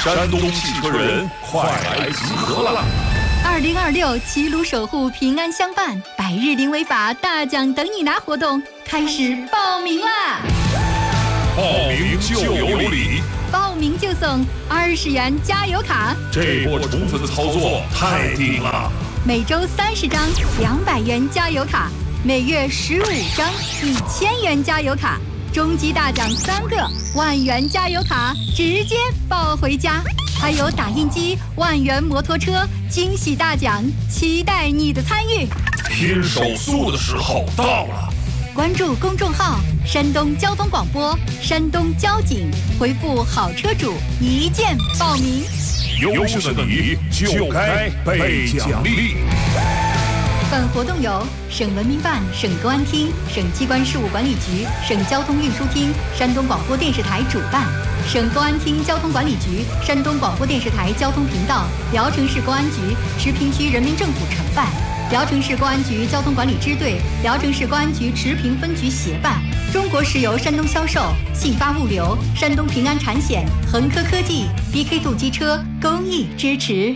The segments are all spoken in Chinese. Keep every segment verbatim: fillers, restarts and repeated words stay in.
山东汽车人快来集合了！ 二零二六齐鲁守护平安相伴百日零违法大奖等你拿活动开始报名啦！ 报名就有礼， 报名就送二十元加油卡， 这波宠粉操作太顶了！ 每周三十张两百元加油卡，每月十五张一千元加油卡，终极大奖三个万元加油卡，直接抱回家。还有打印机、万元摩托车，惊喜大奖，期待你的参与。 拼手速的时候到了！ 关注公众号山东交通广播、山东交警，回复好车主一键报名。 优秀的你就该被奖励。 本活动由省文明办、省公安厅、省机关事务管理局、省交通运输厅、山东广播电视台主办，省公安厅交通管理局、山东广播电视台交通频道、聊城市公安局、池平区人民政府承办，聊城市公安局交通管理支队、聊城市公安局池平分局协办，中国石油山东销售、信发物流、山东平安产险、恒科科技、B K 度机车公益支持。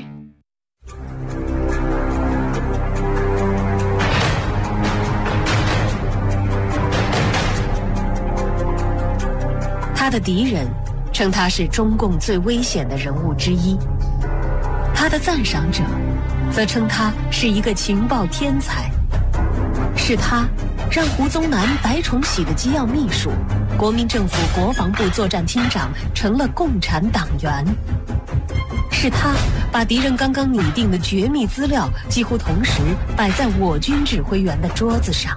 他的敌人称他是中共最危险的人物之一，他的赞赏者则称他是一个情报天才。是他让胡宗南、白崇禧的机要秘书、国民政府国防部作战厅长成了共产党员。是他把敌人刚刚拟定的绝密资料几乎同时摆在我军指挥员的桌子上。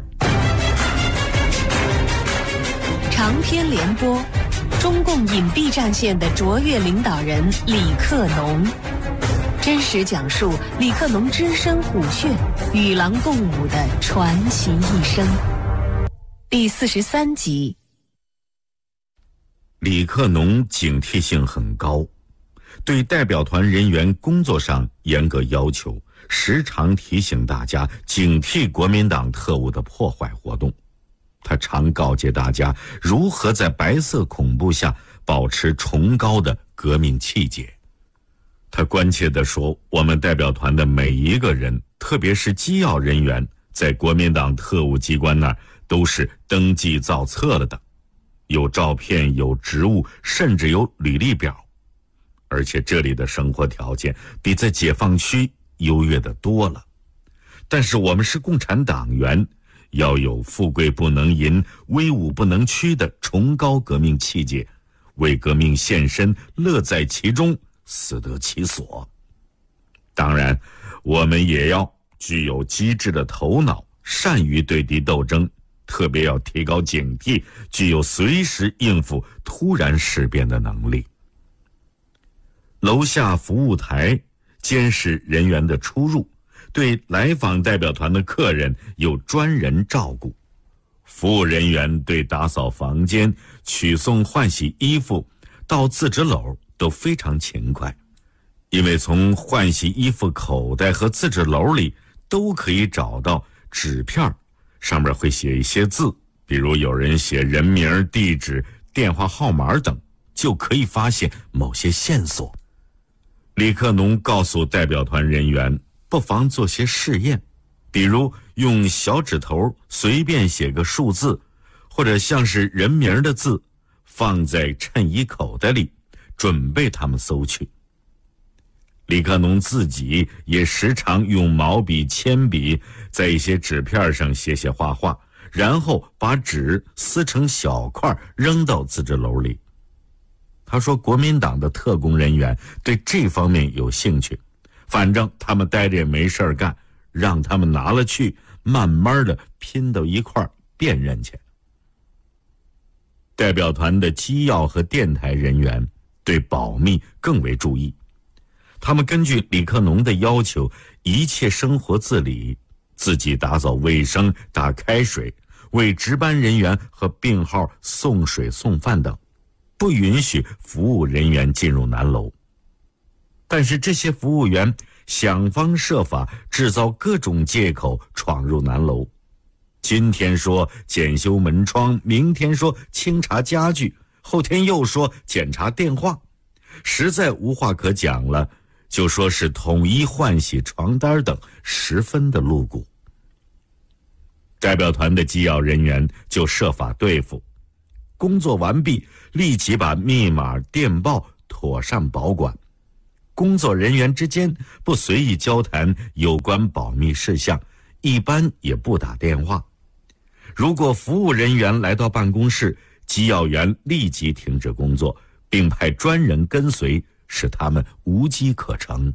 长篇联播，中共隐蔽战线的卓越领导人李克农，真实讲述李克农只身虎穴、与狼共舞的传奇一生。第四十三集。 李克农警惕性很高，对代表团人员工作上严格要求，时常提醒大家警惕国民党特务的破坏活动。他常告诫大家如何在白色恐怖下保持崇高的革命气节。他关切地说，我们代表团的每一个人，特别是机要人员，在国民党特务机关那儿都是登记造册了的，有照片，有职务，甚至有履历表。而且这里的生活条件比在解放区优越的多了。但是我们是共产党员，要有富贵不能淫，威武不能屈的崇高革命气节，为革命献身，乐在其中，死得其所。当然，我们也要具有机智的头脑，善于对敌斗争，特别要提高警惕，具有随时应付突然事变的能力。楼下服务台监视人员的出入，对来访代表团的客人有专人照顾，服务人员对打扫房间、取送换洗衣服到自纸篓都非常勤快，因为从换洗衣服口袋和自纸篓里都可以找到纸片，上面会写一些字，比如有人写人名、地址、电话号码等，就可以发现某些线索。李克农告诉代表团人员，不妨做些试验，比如用小指头随便写个数字，或者像是人名的字，放在衬衣口袋里，准备他们搜去。李克农自己也时常用毛笔、铅笔在一些纸片上写写画画，然后把纸撕成小块扔到自纸篓里。他说国民党的特工人员对这方面有兴趣，反正他们待着也没事干，让他们拿了去，慢慢的拼到一块辨认去。代表团的机要和电台人员对保密更为注意，他们根据李克农的要求，一切生活自理，自己打扫卫生、打开水，为值班人员和病号送水送饭等，不允许服务人员进入南楼。但是这些服务员想方设法制造各种借口闯入南楼，今天说检修门窗，明天说清查家具，后天又说检查电话， 实在无话可讲了，就说是统一换洗床单等，十分的露骨。代表团的机要人员就设法对付，工作完毕，立即把密码电报妥善保管。工作人员之间不随意交谈有关保密事项，一般也不打电话。如果服务人员来到办公室，机要员立即停止工作，并派专人跟随，使他们无机可乘。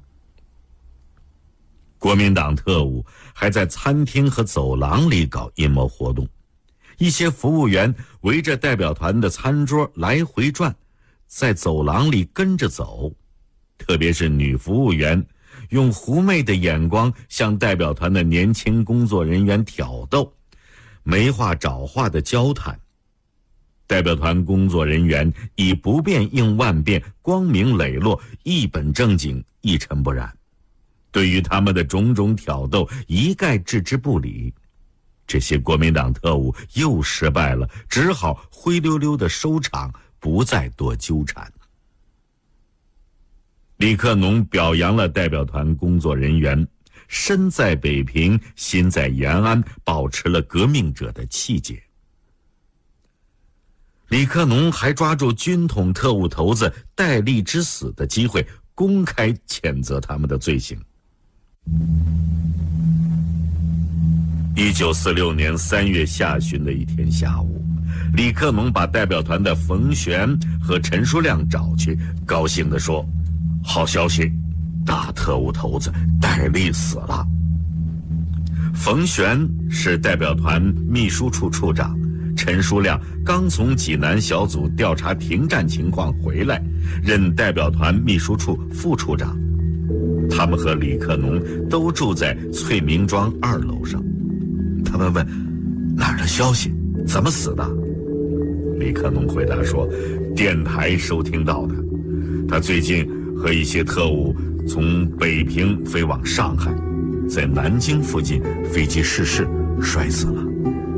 国民党特务还在餐厅和走廊里搞阴谋活动，一些服务员围着代表团的餐桌来回转，在走廊里跟着走，特别是女服务员用狐媚的眼光向代表团的年轻工作人员挑逗，没话找话的交谈。代表团工作人员以不变应万变，光明磊落，一本正经，一尘不染。对于他们的种种挑逗，一概置之不理。这些国民党特务又失败了，只好灰溜溜的收场，不再多纠缠。李克农表扬了代表团工作人员，身在北平，心在延安，保持了革命者的气节。李克农还抓住军统特务头子戴笠之死的机会，公开谴责他们的罪行。一九四六年三月下旬的一天下午，李克农把代表团的冯旋和陈书亮找去，高兴地说：“好消息，大特务头子戴笠死了。”冯旋是代表团秘书处处长，陈书亮刚从济南小组调查停战情况回来，任代表团秘书处副处长。他们和李克农都住在翠明庄二楼上。他们问：“哪儿的消息？怎么死的？”李克农回答说：“电台收听到的。他最近和一些特务从北平飞往上海，在南京附近飞机失事，摔死了。”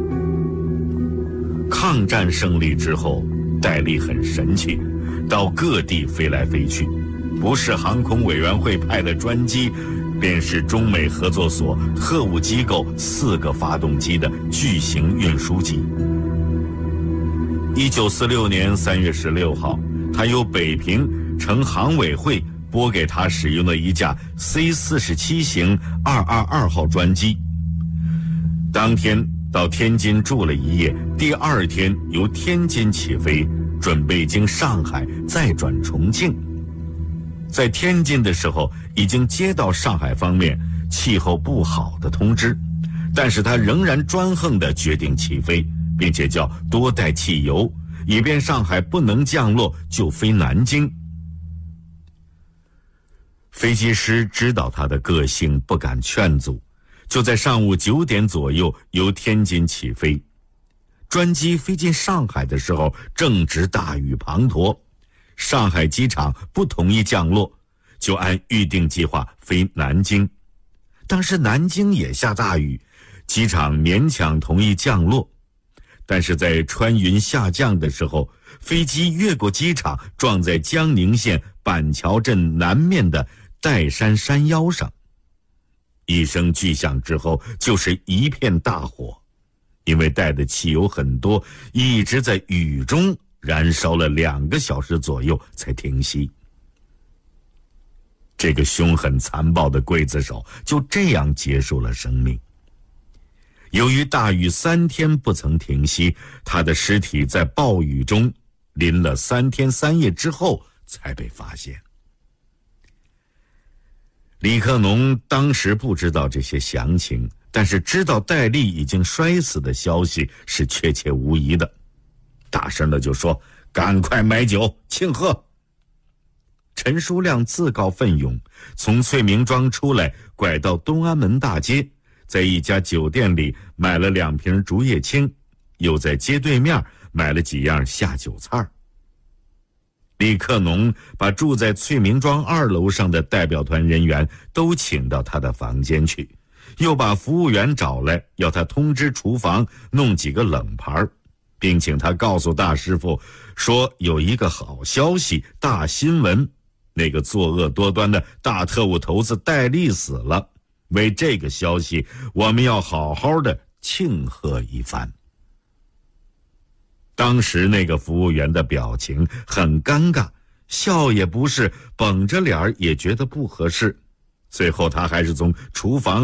抗战胜利之后，戴笠很神气，到各地飞来飞去，不是航空委员会派的专机，便是中美合作所特务机构四个发动机的巨型运输机。一九四六年三月十六号，他由北平乘航委会拨给他使用的一架 C 四十七型二二二号专机。当天到天津住了一夜，第二天由天津起飞，准备经上海再转重庆。在天津的时候，已经接到上海方面气候不好的通知，但是他仍然专横地决定起飞，并且叫多带汽油，以便上海不能降落就飞南京。飞机师知道他的个性，不敢劝阻，就在上午九点左右由天津起飞。专机飞进上海的时候，正值大雨滂沱，上海机场不同意降落，就按预定计划飞南京。当时南京也下大雨，机场勉强同意降落，但是在穿云下降的时候，飞机越过机场，撞在江宁县板桥镇南面的岱山山腰上。一声巨响之后，就是一片大火，因为带的汽油很多，一直在雨中燃烧了两个小时左右才停息。这个凶狠残暴的刽子手就这样结束了生命。由于大雨三天不曾停息，他的尸体在暴雨中淋了三天三夜之后才被发现。李克农当时不知道这些详情，但是知道戴笠已经摔死的消息是确切无疑的，大声的就说：“赶快买酒庆贺。”陈书亮自告奋勇，从翠明庄出来，拐到东安门大街，在一家酒店里买了两瓶竹叶青，又在街对面买了几样下酒菜。李克农把住在翠明庄二楼上的代表团人员都请到他的房间去，又把服务员找来，要他通知厨房弄几个冷盘， 并请他告诉大师傅说有一个好消息，大新闻，那个作恶多端的大特务头子戴笠死了，为这个消息我们要好好的庆贺一番。当时那个服务员的表情很尴尬，笑也不是，绷着脸也觉得不合适，最后他还是从厨房